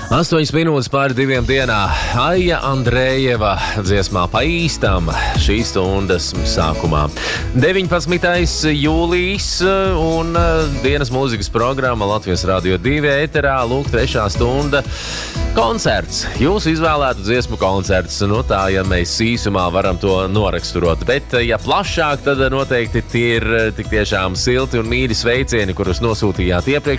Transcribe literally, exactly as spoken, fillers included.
Astoņas minūtes pāri diviem dienā Aija Andrejeva dziesmā pa īstam šīs stundas sākumā. deviņpadsmitais jūlijs un dienas mūzikas programma Latvijas Radio divi ēterā, lūk, trešā stunda koncerts. Jūsu izvēlētu dziesmu koncerts, nu tā, ja mēs īsumā varam to noraksturot. Bet, ja plašāk, tad noteikti tie ir tik tiešām silti un mīļi sveicieni, kurus nosūtījāt iepriekš.